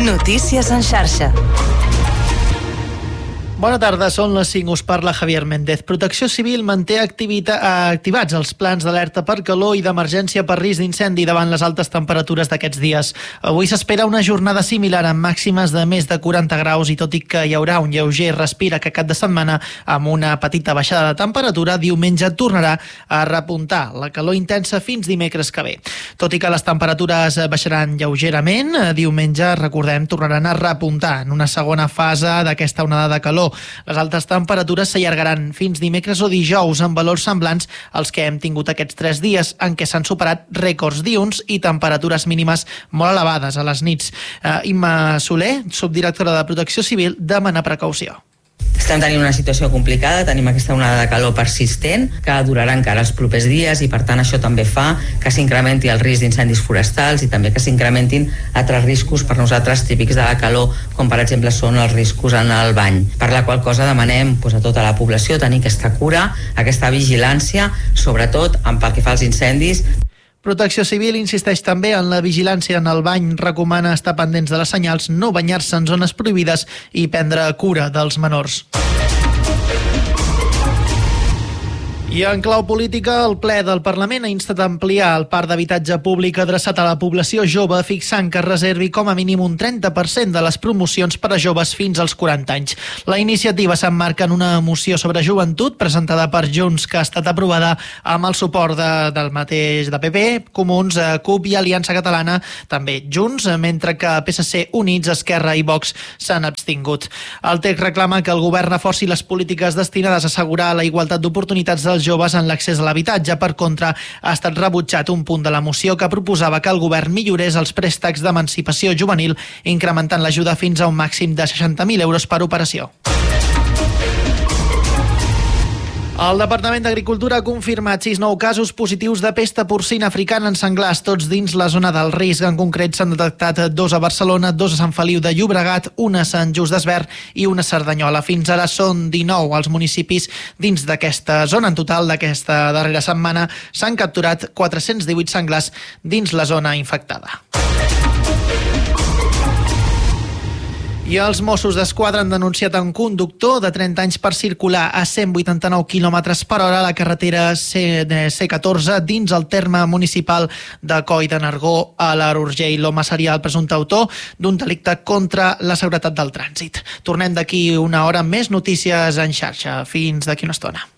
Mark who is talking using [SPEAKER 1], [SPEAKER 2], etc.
[SPEAKER 1] Notícies en xarxa.
[SPEAKER 2] Bona tarda, són les 5, us parla Javier Méndez. Protecció Civil manté activats els plans d'alerta per calor i d'emergència per risc d'incendi davant les altes temperatures d'aquests dies. Avui s'espera una jornada similar amb màximes de més de 40 graus i tot i que hi haurà un lleuger respir aquest cap de setmana amb una petita baixada de temperatura, diumenge tornarà a repuntar la calor intensa fins dimecres que ve. Tot i que les temperatures baixaran lleugerament, diumenge, recordem, tornaran a repuntar en una segona fase d'aquesta onada de calor. Les altes temperatures s'allargaran fins dimecres o dijous amb valors semblants als que hem tingut aquests 3 dies en què s'han superat rècords diürns i temperatures mínimes molt elevades a les nits. Imma Soler, subdirectora de Protecció Civil, demana precaució.
[SPEAKER 3] Estem tenint una situació complicada, tenim aquesta onada de calor persistent que durarà encara els propers dies i per tant això també fa que s'incrementi el risc d'incendis forestals i també que s'incrementin altres riscos per nosaltres típics de la calor, com per exemple són els riscos en el bany. Per la qual cosa demanem a tota la població tenir aquesta cura, aquesta vigilància, sobretot pel que fa als incendis.
[SPEAKER 2] Protecció Civil insisteix també en la vigilància en el bany, recomana estar pendents de les senyals, no banyar-se en zones prohibides i prendre cura dels menors. I en clau política, el ple del Parlament ha instat a ampliar el parc d'habitatge públic adreçat a la població jove, fixant que es reservi com a mínim un 30% de les promocions per a joves fins als 40 anys. La iniciativa s'emmarca en una moció sobre joventut presentada per Junts que ha estat aprovada amb el suport del mateix de PP, Comuns, CUP i Aliança Catalana, també Junts, mentre que PSC, Units, Esquerra i Vox s'han abstingut. El text reclama que el govern reforci les polítiques destinades a assegurar la igualtat d'oportunitats dels joves en l'accés a l'habitatge. Per contra, ha estat rebutjat un punt de la moció que proposava que el govern millorés els préstecs d'emancipació juvenil, incrementant l'ajuda fins a un màxim de 60.000 euros per operació. El Departament d'Agricultura ha confirmat 6 nous casos positius de pesta porcina africana en senglars, tots dins la zona del risc. En concret, s'han detectat 2 a Barcelona, 2 a Sant Feliu de Llobregat, 1 a Sant Just Desvern i 1 a Cerdanyola. Fins ara són 19 els municipis dins d'aquesta zona. En total, d'aquesta darrera setmana s'han capturat 418 senglars dins la zona infectada. I els Mossos d'Esquadra han denunciat un conductor de 30 anys per circular a 189 km per hora a la carretera C14 dins el terme municipal de Coll de Nargó a l'Urgell. L'home seria el presumpte autor d'un delicte contra la seguretat del trànsit. Tornem d'aquí una hora amb més notícies en xarxa. Fins d'aquí una estona.